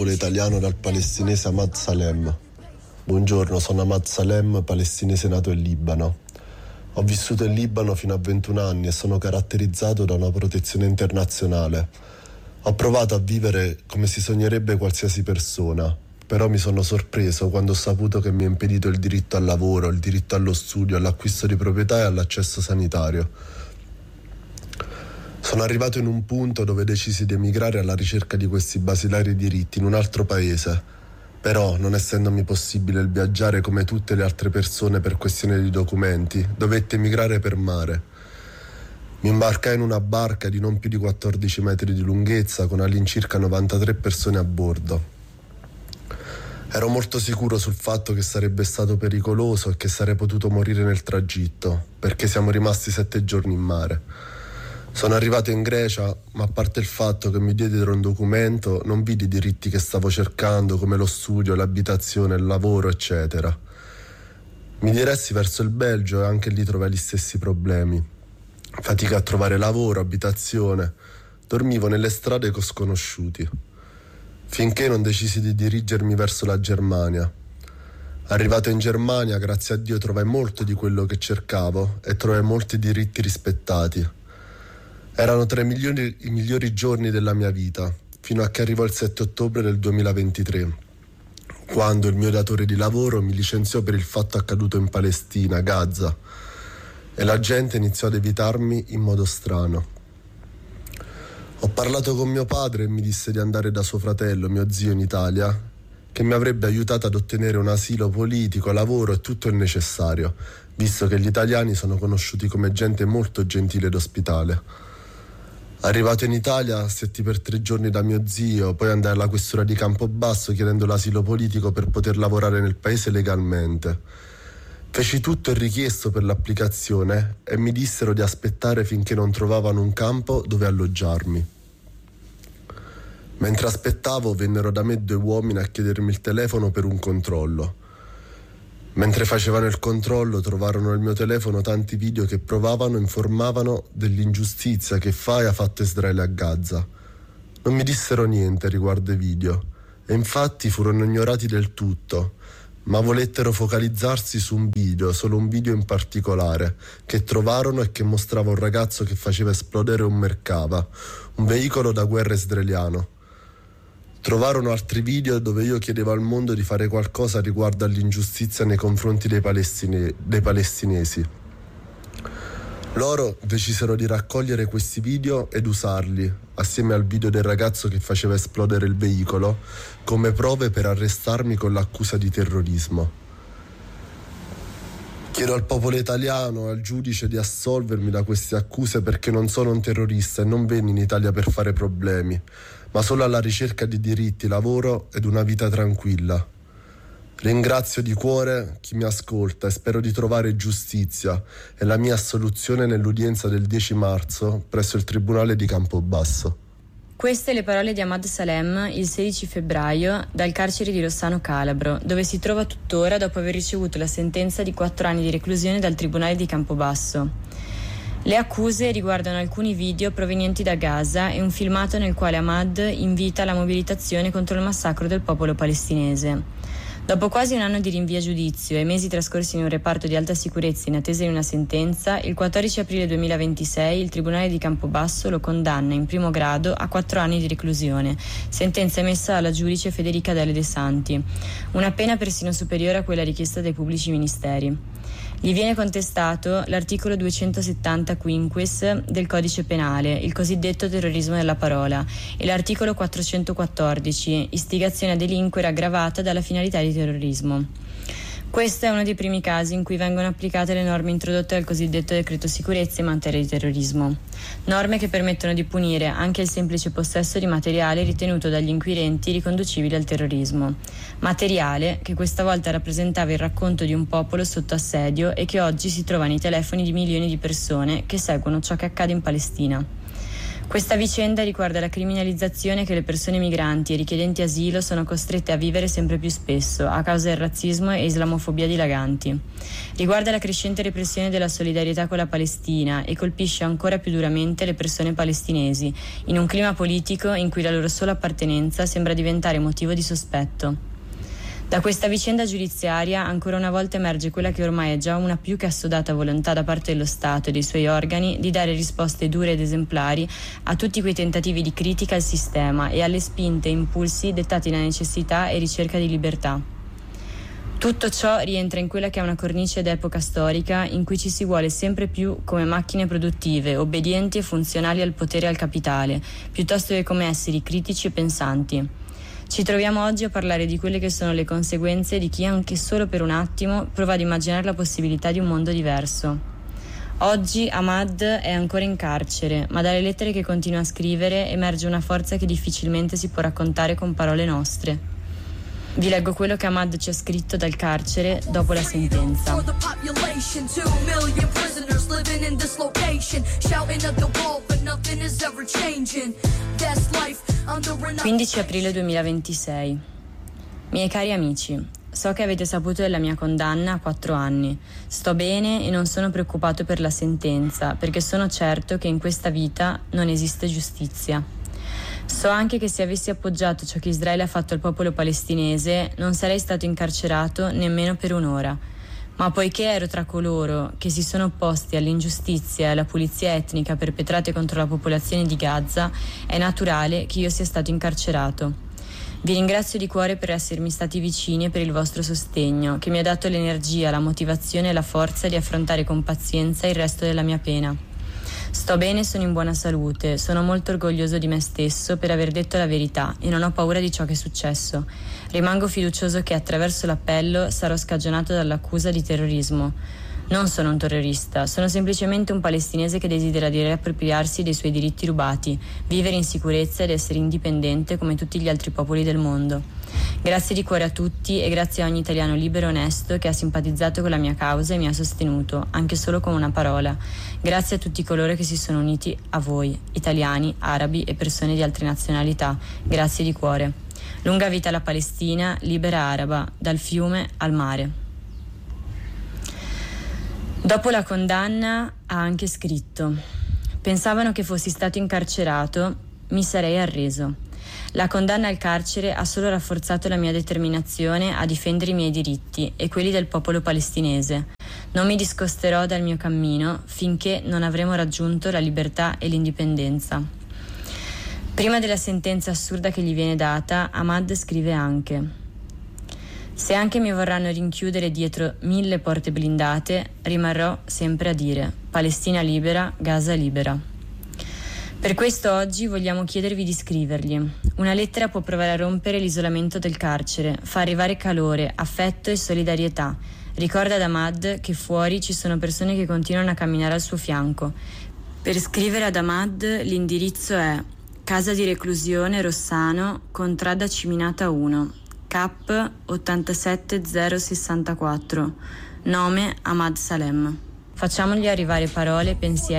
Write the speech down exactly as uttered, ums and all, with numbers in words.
Italiano dal palestinese Ahmad Salem. Buongiorno, sono Ahmad Salem, palestinese nato in Libano. Ho vissuto in Libano fino a ventuno anni e sono caratterizzato da una protezione internazionale. Ho provato a vivere come si sognerebbe qualsiasi persona, però mi sono sorpreso quando ho saputo che mi è impedito il diritto al lavoro, il diritto allo studio, all'acquisto di proprietà e all'accesso sanitario. Sono arrivato in un punto dove decisi di emigrare alla ricerca di questi basilari diritti in un altro paese. Però, non essendomi possibile il viaggiare come tutte le altre persone per questione di documenti, dovetti emigrare per mare. Mi imbarcai in una barca di non più di quattordici metri di lunghezza con all'incirca novantatré persone a bordo. Ero molto sicuro sul fatto che sarebbe stato pericoloso e che sarei potuto morire nel tragitto, perché siamo rimasti sette giorni in mare. Sono arrivato in Grecia, ma a parte il fatto che mi diedero un documento, non vidi i diritti che stavo cercando, come lo studio, l'abitazione, il lavoro, eccetera. Mi diressi verso il Belgio e anche lì trovai gli stessi problemi. Fatica a trovare lavoro, abitazione. Dormivo nelle strade con sconosciuti. Finché non decisi di dirigermi verso la Germania. Arrivato in Germania, grazie a Dio, trovai molto di quello che cercavo e trovai molti diritti rispettati. Erano tra i migliori, i migliori giorni della mia vita, fino a che arrivò il sette ottobre del duemilaventitré, quando il mio datore di lavoro mi licenziò per il fatto accaduto in Palestina, Gaza, e la gente iniziò ad evitarmi in modo strano. Ho parlato con mio padre e mi disse di andare da suo fratello, mio zio, in Italia, che mi avrebbe aiutato ad ottenere un asilo politico, lavoro e tutto il necessario, visto che gli italiani sono conosciuti come gente molto gentile ed ospitale. Arrivato in Italia, stetti per tre giorni da mio zio, poi andai alla questura di Campobasso chiedendo l'asilo politico per poter lavorare nel paese legalmente. Feci tutto il richiesto per l'applicazione e mi dissero di aspettare finché non trovavano un campo dove alloggiarmi. Mentre aspettavo, vennero da me due uomini a chiedermi il telefono per un controllo. Mentre facevano il controllo trovarono nel mio telefono tanti video che provavano e informavano dell'ingiustizia che fa e ha fatto Israele a Gaza. Non mi dissero niente riguardo ai video e infatti furono ignorati del tutto, ma volettero focalizzarsi su un video, solo un video in particolare, che trovarono e che mostrava un ragazzo che faceva esplodere un Merkava, un veicolo da guerra israeliano. Trovarono altri video dove io chiedevo al mondo di fare qualcosa riguardo all'ingiustizia nei confronti dei, palestine- dei palestinesi. Loro decisero di raccogliere questi video ed usarli, assieme al video del ragazzo che faceva esplodere il veicolo, come prove per arrestarmi con l'accusa di terrorismo. Chiedo al popolo italiano e al giudice di assolvermi da queste accuse perché non sono un terrorista e non venni in Italia per fare problemi, ma solo alla ricerca di diritti, lavoro ed una vita tranquilla. Ringrazio di cuore chi mi ascolta e spero di trovare giustizia e la mia assoluzione nell'udienza del dieci marzo presso il Tribunale di Campobasso. Queste le parole di Ahmad Salem il sedici febbraio dal carcere di Rossano Calabro, dove si trova tuttora dopo aver ricevuto la sentenza di quattro anni di reclusione dal Tribunale di Campobasso. Le accuse riguardano alcuni video provenienti da Gaza e un filmato nel quale Ahmad invita alla mobilitazione contro il massacro del popolo palestinese. Dopo quasi un anno di rinvio a giudizio e mesi trascorsi in un reparto di alta sicurezza in attesa di una sentenza, il quattordici aprile duemilaventisei il Tribunale di Campobasso lo condanna in primo grado a quattro anni di reclusione, sentenza emessa dalla giudice Federica Delle De Santi, una pena persino superiore a quella richiesta dai pubblici ministeri. Gli viene contestato l'articolo duecentosettanta quinquies del Codice Penale, il cosiddetto terrorismo della parola, e l'articolo quattrocentoquattordici, istigazione a delinquere aggravata dalla finalità di terrorismo. Questo è uno dei primi casi in cui vengono applicate le norme introdotte dal cosiddetto decreto sicurezza in materia di terrorismo. Norme che permettono di punire anche il semplice possesso di materiale ritenuto dagli inquirenti riconducibile al terrorismo. Materiale che questa volta rappresentava il racconto di un popolo sotto assedio e che oggi si trova nei telefoni di milioni di persone che seguono ciò che accade in Palestina. Questa vicenda riguarda la criminalizzazione che le persone migranti e richiedenti asilo sono costrette a vivere sempre più spesso a causa del razzismo e islamofobia dilaganti. Riguarda la crescente repressione della solidarietà con la Palestina e colpisce ancora più duramente le persone palestinesi, in un clima politico in cui la loro sola appartenenza sembra diventare motivo di sospetto. Da questa vicenda giudiziaria ancora una volta emerge quella che ormai è già una più che assodata volontà da parte dello Stato e dei suoi organi di dare risposte dure ed esemplari a tutti quei tentativi di critica al sistema e alle spinte e impulsi dettati da necessità e ricerca di libertà. Tutto ciò rientra in quella che è una cornice d'epoca storica in cui ci si vuole sempre più come macchine produttive, obbedienti e funzionali al potere e al capitale, piuttosto che come esseri critici e pensanti. Ci troviamo oggi a parlare di quelle che sono le conseguenze di chi anche solo per un attimo prova ad immaginare la possibilità di un mondo diverso. Oggi Ahmad è ancora in carcere, ma dalle lettere che continua a scrivere emerge una forza che difficilmente si può raccontare con parole nostre. Vi leggo quello che Ahmad ci ha scritto dal carcere dopo la sentenza. quindici aprile duemilaventisei. Miei cari amici, so che avete saputo della mia condanna a quattro anni. Sto bene e non sono preoccupato per la sentenza, perché sono certo che in questa vita non esiste giustizia. So anche che se avessi appoggiato ciò che Israele ha fatto al popolo palestinese, non sarei stato incarcerato nemmeno per un'ora. Ma poiché ero tra coloro che si sono opposti all'ingiustizia e alla pulizia etnica perpetrate contro la popolazione di Gaza, è naturale che io sia stato incarcerato. Vi ringrazio di cuore per essermi stati vicini e per il vostro sostegno, che mi ha dato l'energia, la motivazione e la forza di affrontare con pazienza il resto della mia pena. Sto bene e sono in buona salute, sono molto orgoglioso di me stesso per aver detto la verità e non ho paura di ciò che è successo. Rimango fiducioso che attraverso l'appello sarò scagionato dall'accusa di terrorismo. Non sono un terrorista, sono semplicemente un palestinese che desidera di riappropriarsi dei suoi diritti rubati, vivere in sicurezza ed essere indipendente come tutti gli altri popoli del mondo. Grazie di cuore a tutti e grazie a ogni italiano libero e onesto che ha simpatizzato con la mia causa e mi ha sostenuto, anche solo con una parola. Grazie a tutti coloro che si sono uniti a voi, italiani, arabi e persone di altre nazionalità. Grazie di cuore. Lunga vita alla Palestina, libera araba, dal fiume al mare. Dopo la condanna ha anche scritto: pensavano che fossi stato incarcerato, mi sarei arreso. La condanna al carcere ha solo rafforzato la mia determinazione a difendere i miei diritti e quelli del popolo palestinese. Non mi discosterò dal mio cammino finché non avremo raggiunto la libertà e l'indipendenza. Prima della sentenza assurda che gli viene data, Ahmad scrive anche: se anche mi vorranno rinchiudere dietro mille porte blindate, rimarrò sempre a dire: Palestina libera, Gaza libera. Per questo oggi vogliamo chiedervi di scrivergli. Una lettera può provare a rompere l'isolamento del carcere, fa arrivare calore, affetto e solidarietà. Ricorda ad Ahmad che fuori ci sono persone che continuano a camminare al suo fianco. Per scrivere ad Ahmad l'indirizzo è Casa di reclusione Rossano, Contrada Ciminata uno, C A P ottantasette zero sessantaquattro. Nome Ahmad Salem. Facciamogli arrivare parole e pensieri